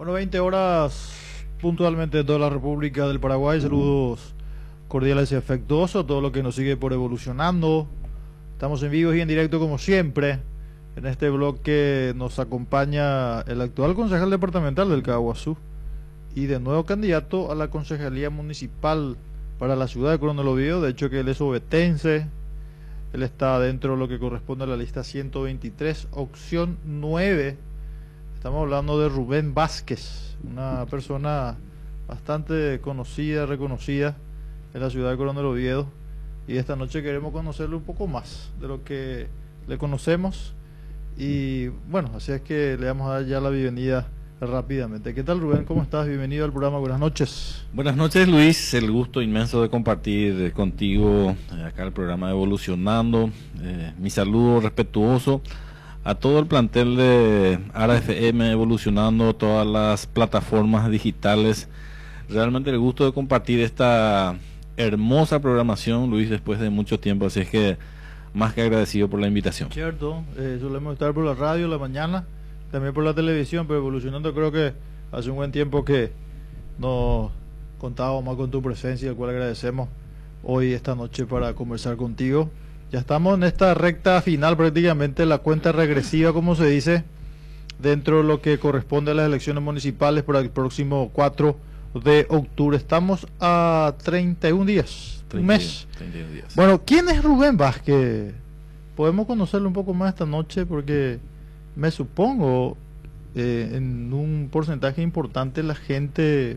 Bueno, 20 horas puntualmente en toda la República del Paraguay. Saludos cordiales y afectuosos a todo lo que nos sigue por Evolucionando. Estamos en vivo y en directo como siempre. En este bloque nos acompaña el actual concejal departamental del Caguazú y de nuevo candidato a la concejalía municipal para la ciudad de Coronel Oviedo. De hecho que él es ovetense. Él está dentro de lo que corresponde a la lista 123, opción 9. Estamos hablando de Rubén Vázquez, una persona bastante conocida, reconocida en la ciudad de Coronel Oviedo. Y esta noche queremos conocerle un poco más de lo que le conocemos. Y bueno, así es que le vamos a dar ya la bienvenida rápidamente. ¿Qué tal, Rubén? ¿Cómo estás? Bienvenido al programa. Buenas noches. Buenas noches, Luis. El gusto inmenso de compartir contigo acá el programa Evolucionando. Mi saludo respetuoso a todo el plantel de ARA FM Evolucionando, todas las plataformas digitales. Realmente el gusto de compartir esta hermosa programación, Luis, después de mucho tiempo. Así es que más que agradecido por la invitación. Cierto, solemos estar por la radio la mañana, también por la televisión, pero Evolucionando creo que hace un buen tiempo que nos contábamos más con tu presencia, al cual agradecemos hoy, esta noche, para conversar contigo. Ya estamos en esta recta final, prácticamente la cuenta regresiva, como se dice, dentro de lo que corresponde a las elecciones municipales para el próximo 4 de octubre. Estamos a 31 días, 31, un mes. 31 días. Bueno, ¿quién es Rubén Vázquez? Podemos conocerlo un poco más esta noche, porque me supongo en un porcentaje importante la gente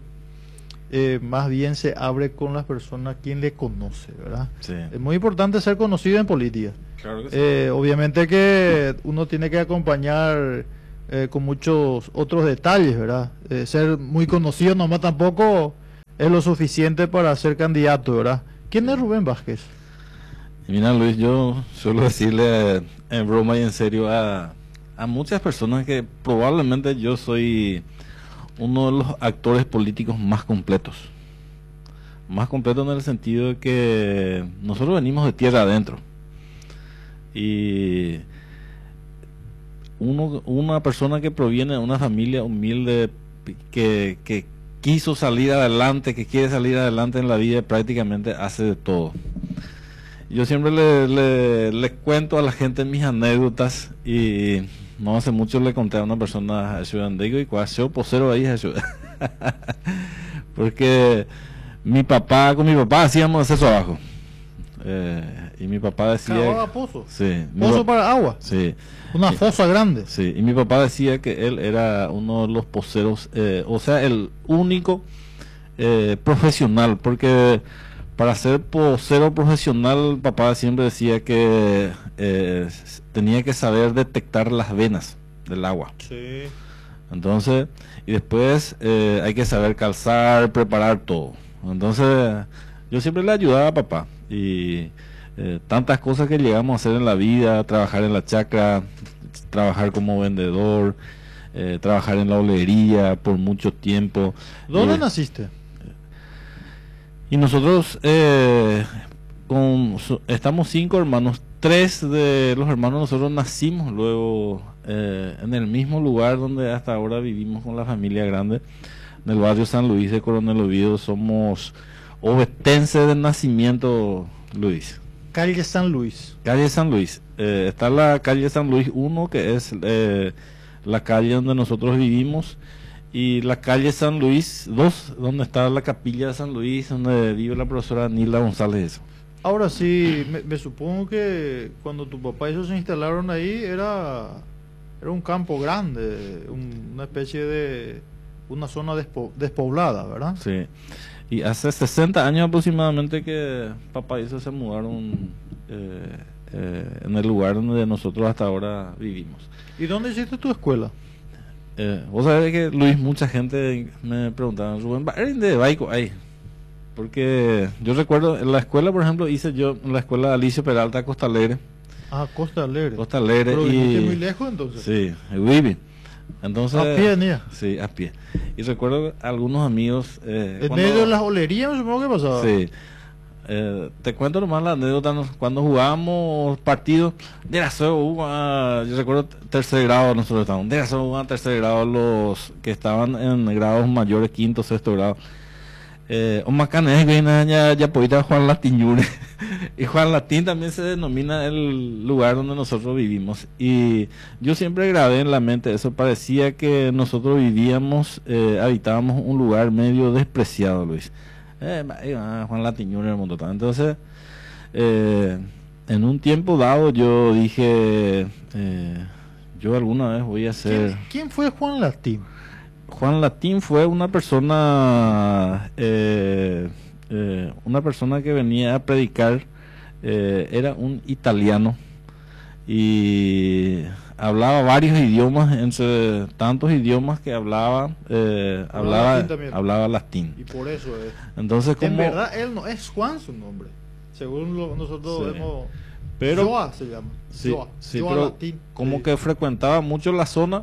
más bien se abre con las personas quien le conoce, ¿verdad? Sí. Es muy importante ser conocido en política. Claro que sí. Obviamente que uno tiene que acompañar con muchos otros detalles, ¿verdad? Ser muy conocido nomás tampoco es lo suficiente para ser candidato, ¿verdad? ¿Quién es Rubén Vázquez? Mira, Luis, yo suelo decirle en broma y en serio a muchas personas que probablemente yo soy uno de los actores políticos más completos. Más completo en el sentido de que nosotros venimos de tierra adentro. Y una persona que proviene de una familia humilde que quiso salir adelante, que quiere salir adelante en la vida, prácticamente hace de todo. Yo siempre le cuento a la gente mis anécdotas, y no hace mucho le conté a una persona ayudando y cuál posero ahí porque con mi papá hacíamos ese trabajo, y mi papá decía ¿Cavaba pozo? Sí, ¿Pozo para agua? Sí. Una fosa grande. Sí, y mi papá decía que él era uno de los poceros, o sea, el único profesional, porque para ser pocero profesional, papá siempre decía que tenía que saber detectar las venas del agua. Sí. Entonces, y después hay que saber calzar, preparar todo. Entonces, yo siempre le ayudaba a papá, y tantas cosas que llegamos a hacer en la vida: trabajar en la chacra, trabajar como vendedor, trabajar en la olería por mucho tiempo. ¿Dónde naciste? Y nosotros estamos 5 hermanos. 3 de los hermanos nosotros nacimos luego en el mismo lugar donde hasta ahora vivimos con la familia grande, en el barrio San Luis de Coronel Oviedo. Somos ovetenses de nacimiento, Luis. Calle San Luis. Calle San Luis. Está la calle San Luis 1, que es la calle donde nosotros vivimos, y la calle San Luis 2, donde está la capilla de San Luis, donde vive la profesora Nilda González. Ahora sí, me supongo que cuando tu papá y ellos se instalaron ahí era un campo grande, una especie de una zona despoblada, ¿verdad? Sí. Y hace 60 años aproximadamente que papá y eso se mudaron en el lugar donde nosotros hasta ahora vivimos. ¿Y dónde hiciste tu escuela? Vos sabés que, Luis, mucha gente me preguntaba, Rubén, ¿de Baico ahí? Porque yo recuerdo, en la escuela, por ejemplo, hice yo en la escuela de Alicia Peralta, Costa Alegre. Ah, Costa Alegre. Costa Alegre. ¿Pero y viniste muy lejos entonces? Sí, viví. Entonces, a pie venía. Sí, a pie. Y recuerdo algunos amigos... En medio de las olerías, me supongo que pasaba. Sí. Te cuento nomás la anécdota, cuando jugábamos partidos de la yo recuerdo tercer grado, nosotros estábamos de la tercer grado, los que estaban en grados mayores, quinto, sexto grado. Omacanes ya podía Juan Latín Yure. Y Juan Latín también se denomina el lugar donde nosotros vivimos. Y yo siempre grabé en la mente eso, parecía que nosotros habitábamos un lugar medio despreciado, Luis. Juan Latín Yure, el mundo. Entonces, en un tiempo dado yo dije, yo alguna vez voy a hacer... ¿Quién fue Juan Latín? Juan Latín fue una persona que venía a predicar, era un italiano y hablaba varios idiomas, entre tantos idiomas que hablaba latín. Y por eso es. Entonces, en verdad él no es Juan su nombre, según nosotros vemos. Pero Joa se llama. Joa pero Latín, como que frecuentaba mucho la zona.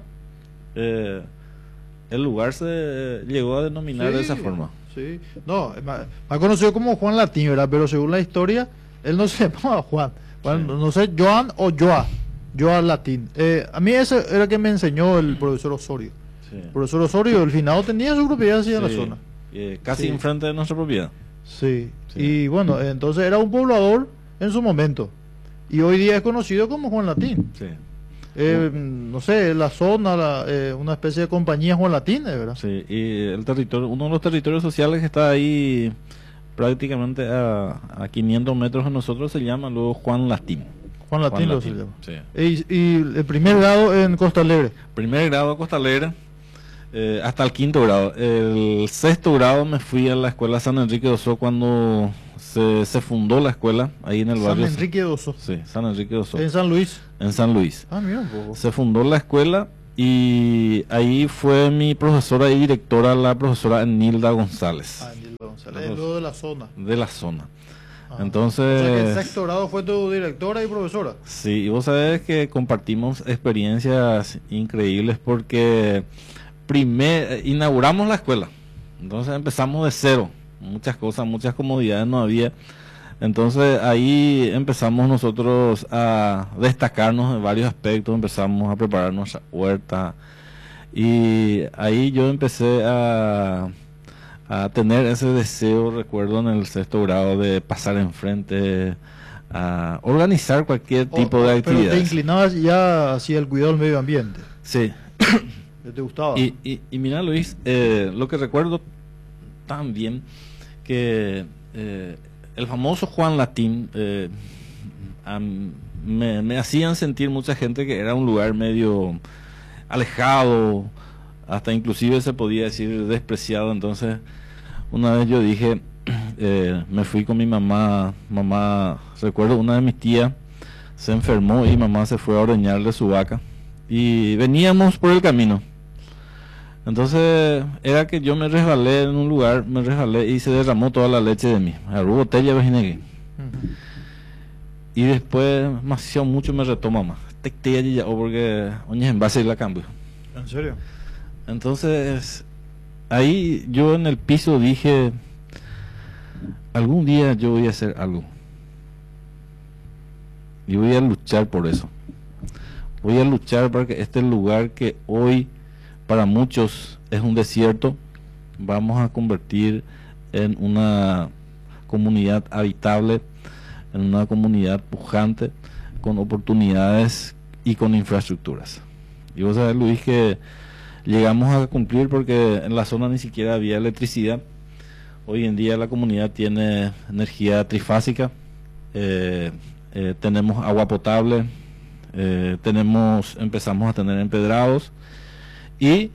El lugar se llegó a denominar de esa forma. Sí, no, más conocido como Juan Latín, ¿verdad? Pero según la historia, él no se llamaba Juan. No sé, Joan o Joa Latín. A mí ese era que me enseñó el profesor Osorio. Sí. El profesor Osorio, el finado, tenía su propiedad así en la zona. Casi enfrente de nuestra propiedad. Sí, y bueno, entonces era un poblador en su momento. Y hoy día es conocido como Juan Latín. Sí. No sé, la zona, una especie de compañía Juan Latín, ¿verdad? Sí, y el territorio, uno de los territorios sociales que está ahí prácticamente a 500 metros de nosotros se llama luego Juan Latín. Juan Latín lo se llama. Sí. Y el primer grado en Costa Alegre. Primer grado en Costa Alegre, hasta el quinto grado. El sexto grado me fui a la escuela San Enrique de Oso cuando se fundó la escuela ahí en el barrio. San Enrique de Oso. Sí, San Enrique de Oso. ¿En San Luis? En San Luis. Ah, mira un poco. Se fundó la escuela y ahí fue mi profesora y directora, la profesora Nilda González. Nilda González. Es lo de la zona. De la zona. Entonces... O sea que el sexto grado fue tu directora y profesora. Sí, y vos sabés que compartimos experiencias increíbles porque inauguramos la escuela. Entonces empezamos de cero. Muchas cosas, muchas comodidades no había. Entonces ahí empezamos nosotros a destacarnos en varios aspectos, empezamos a preparar nuestra huerta y ahí yo empecé a tener ese deseo, recuerdo en el sexto grado, de pasar enfrente, a organizar cualquier tipo de actividad. Pero te inclinabas ya hacia el cuidado del medio ambiente. Sí. ¿Te gustaba? Y mira, Luis, lo que recuerdo también que el famoso Juan Latín me hacían sentir mucha gente que era un lugar medio alejado, hasta inclusive se podía decir despreciado. Entonces una vez yo dije, me fui con mi mamá, recuerdo una de mis tías se enfermó y mamá se fue a ordeñarle su vaca y veníamos por el camino. Entonces era que yo me resbalé en un lugar, y se derramó toda la leche de mí. Agarró botella de y después mucho me retó mamá. Porque en base la cambio. ¿En serio? Entonces ahí yo en el piso dije, algún día yo voy a hacer algo. Y voy a luchar por eso. Voy a luchar porque este lugar que hoy para muchos es un desierto, vamos a convertir en una comunidad habitable, en una comunidad pujante, con oportunidades y con infraestructuras. Y vos sabés, Luis, que llegamos a cumplir porque en la zona ni siquiera había electricidad. Hoy en día la comunidad tiene energía trifásica, tenemos agua potable, empezamos a tener empedrados y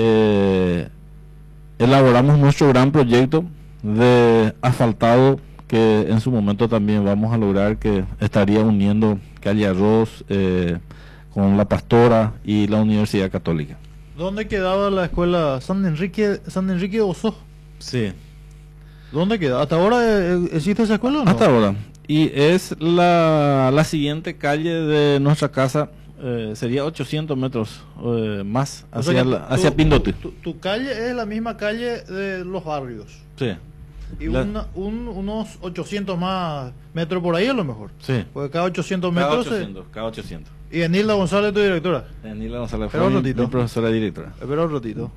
elaboramos nuestro gran proyecto de asfaltado que en su momento también vamos a lograr, que estaría uniendo Calle Arroz con La Pastora y la Universidad Católica. ¿Dónde quedaba la escuela San Enrique de Oso? Sí. ¿Dónde queda? ¿Hasta ahora existe esa escuela o no? Hasta ahora. Y es la siguiente calle de nuestra casa. Sería 800 metros más hacia Pindote. Tu calle es la misma calle de los barrios. Sí. Y unos 800 más metros por ahí a lo mejor. Sí. Porque cada 800 Cada metros... 800, cada 800. Y Enilda González, tu directora. Nila González Pero fue un mi ratito. profesora directora. Espera un ratito.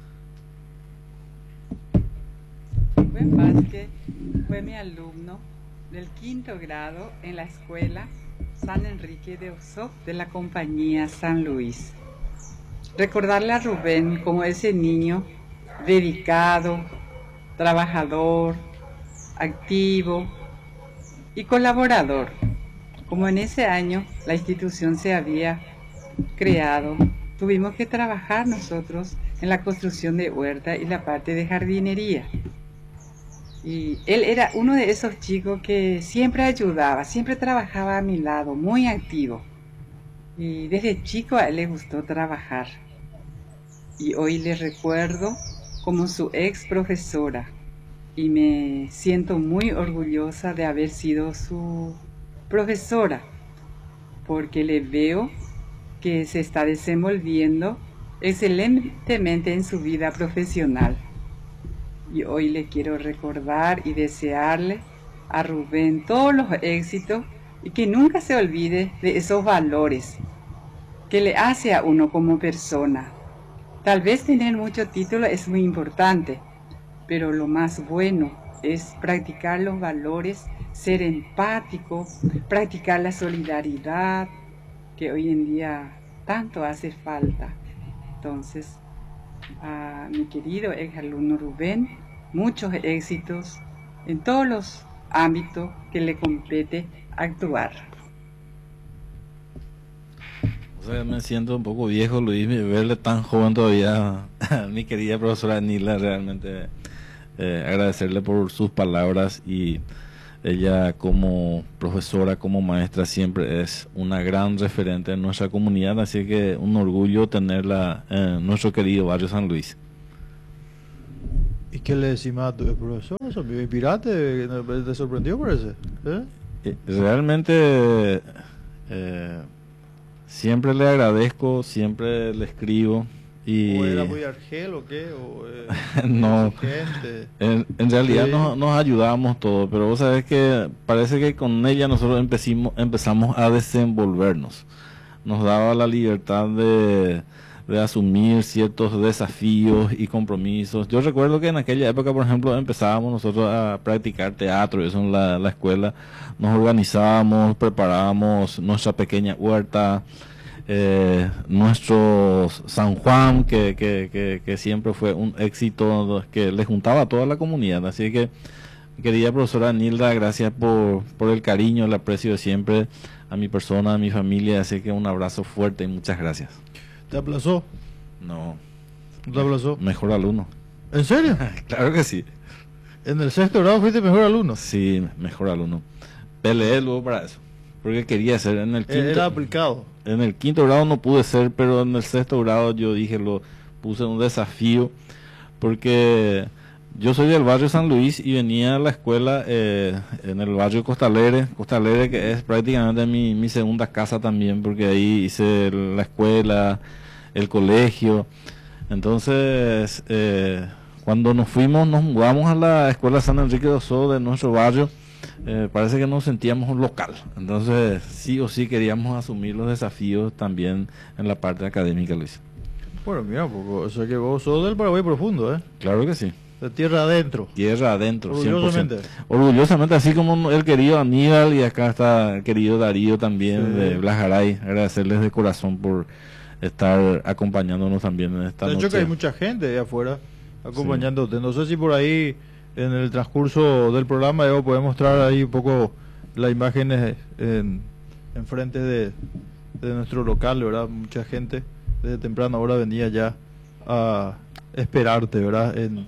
Rubén Vázquez fue mi alumno del 5º grado en la escuela San Enrique de Ossoff de la compañía San Luis. Recordarle a Rubén como ese niño dedicado, trabajador, activo y colaborador. Como en ese año la institución se había creado, tuvimos que trabajar nosotros en la construcción de huerta y la parte de jardinería. Y él era uno de esos chicos que siempre ayudaba, siempre trabajaba a mi lado, muy activo. Y desde chico a él le gustó trabajar. Y hoy le recuerdo como su ex profesora. Y me siento muy orgullosa de haber sido su profesora, porque le veo que se está desenvolviendo excelentemente en su vida profesional. Y hoy le quiero recordar y desearle a Rubén todos los éxitos y que nunca se olvide de esos valores que le hace a uno como persona. Tal vez tener mucho título es muy importante, pero lo más bueno es practicar los valores, ser empático, practicar la solidaridad, que hoy en día tanto hace falta. Entonces, a mi querido exalumno Rubén, muchos éxitos en todos los ámbitos que le compete actuar. O sea, me siento un poco viejo, Luis, verle tan joven todavía a mi querida profesora Nila, realmente agradecerle por sus palabras, y ella como profesora, como maestra, siempre es una gran referente en nuestra comunidad, así que un orgullo tenerla en nuestro querido barrio San Luis. ¿Y qué le decimos a tu profesor? ¿Eso me inspiraste? ¿Te sorprendió por eso? Realmente siempre le agradezco, siempre le escribo. Y ¿O era muy argel o qué? ¿O, no, gente? en realidad Sí. nos ayudábamos todos, pero vos sabés que parece que con ella nosotros empezamos a desenvolvernos. Nos daba la libertad de asumir ciertos desafíos y compromisos. Yo recuerdo que en aquella época, por ejemplo, empezábamos nosotros a practicar teatro, eso en la escuela. Nos organizábamos, preparábamos nuestra pequeña huerta, nuestro San Juan, que siempre fue un éxito, que le juntaba a toda la comunidad. Así que, querida profesora Nilda, gracias por el cariño, el aprecio de siempre a mi persona, a mi familia. Así que un abrazo fuerte y muchas gracias. ¿Te aplazó? No, ¿No te aplazó? mejor alumno. ¿En serio? Claro que sí. ¿En el 6º grado fuiste mejor alumno? Sí, mejor alumno. Peleé luego para eso, porque quería ser en el quinto. Era aplicado. En el 5º grado no pude ser, pero en el 6º grado yo dije, lo puse un desafío, porque yo soy del barrio San Luis y venía a la escuela en el barrio Costalere, que es prácticamente mi segunda casa también, porque ahí hice la escuela, el colegio. Entonces, cuando nos mudamos a la escuela San Enrique de Ossoff de nuestro barrio, parece que nos sentíamos local. Entonces, sí o sí queríamos asumir los desafíos también en la parte académica, Luis. Bueno, mira, o sea que vos sos del Paraguay profundo, ¿eh? Claro que sí. De tierra adentro. Tierra adentro, 100%. Orgullosamente. Orgullosamente, así como el querido Aníbal, y acá está el querido Darío también, Sí. de Blajaray. Agradecerles de corazón por estar acompañándonos también en esta De hecho noche. que hay mucha gente de afuera acompañándote. No sé si por ahí en el transcurso del programa yo poder mostrar ahí un poco las imágenes en frente de nuestro local, ¿verdad? Mucha gente desde temprana hora venía ya a esperarte, ¿verdad? En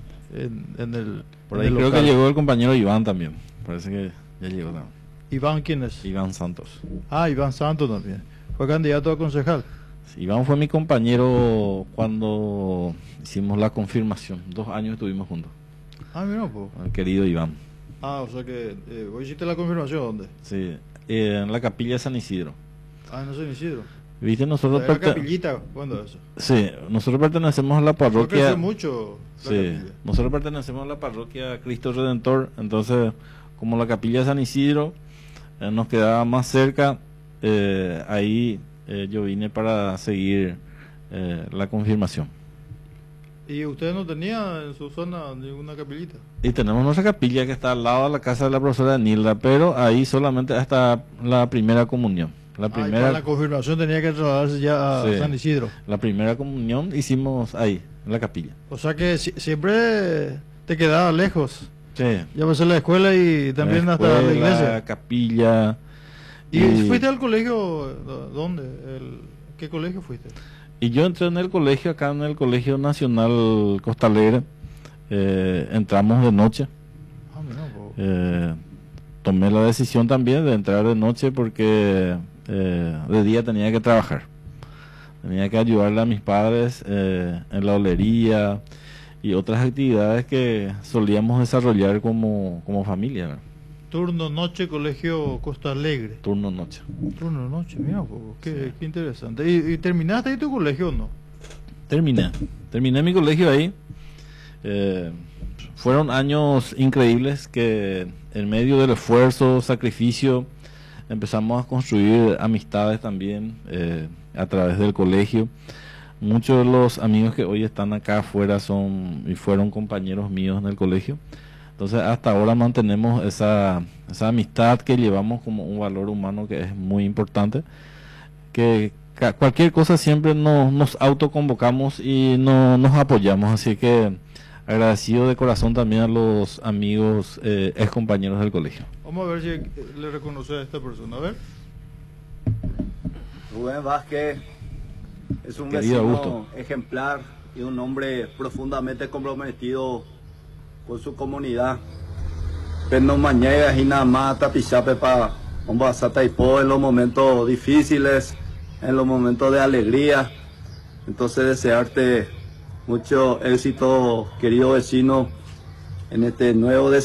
el Por en ahí el creo local. que llegó el compañero Iván también. Parece que ya llegó también. Iván, ¿quién es? Iván Santos. Ah, Iván Santos también. Fue candidato a concejal. Sí, Iván fue mi compañero cuando hicimos la confirmación. 2 años estuvimos juntos. Ah, mira, pues. El querido Iván. Ah, o sea que vos hiciste la confirmación, ¿dónde? Sí, en la capilla de San Isidro. Ah, no San Isidro. Viste, nosotros La capillita, ¿cuándo es eso? sí, nosotros pertenecemos a la parroquia. Creció mucho la Sí, capilla. nosotros pertenecemos a la parroquia Cristo Redentor, entonces como la capilla San Isidro nos quedaba más cerca, ahí yo vine para seguir la confirmación. ¿Y usted no tenía en su zona ninguna capillita? Y tenemos nuestra capilla que está al lado de la casa de la profesora Nilda, pero ahí solamente hasta la primera comunión. La Y para primera, la confirmación tenía que trasladarse ya a Sí. San Isidro. la primera comunión hicimos ahí, en la capilla. O sea que siempre te quedaba lejos. Sí. Ya pasé la escuela y también La hasta la escuela, iglesia. capilla. ¿Y fuiste al colegio? ¿Dónde? ¿Qué colegio fuiste? Y yo entré en el colegio, acá en el Colegio Nacional Costa Alegre. Entramos de noche. Ah, mira, Tomé la decisión también de entrar de noche porque de día tenía que trabajar. Tenía que ayudarle a mis padres en la olería y otras actividades que solíamos desarrollar como familia, ¿verdad? Turno noche, colegio Costa Alegre. Turno noche. Turno noche, mira, qué interesante. ¿Y terminaste ahí tu colegio o no? Terminé mi colegio ahí. Fueron años increíbles que en medio del esfuerzo, sacrificio, empezamos a construir amistades también a través del colegio. Muchos de los amigos que hoy están acá afuera son y fueron compañeros míos en el colegio. Entonces hasta ahora mantenemos esa amistad que llevamos como un valor humano que es muy importante. Que cualquier cosa siempre nos autoconvocamos y nos apoyamos. Así que agradecido de corazón también a los amigos ex compañeros del colegio. Vamos a ver si le reconoce a esta persona. A ver. Rubén Vázquez es un Querido vecino Augusto. ejemplar y un hombre profundamente comprometido con su comunidad. Pero no mañana y nada más tapizape para un basata y po en los momentos difíciles, en los momentos de alegría. Entonces desearte mucho éxito, querido vecino, en este nuevo desafío.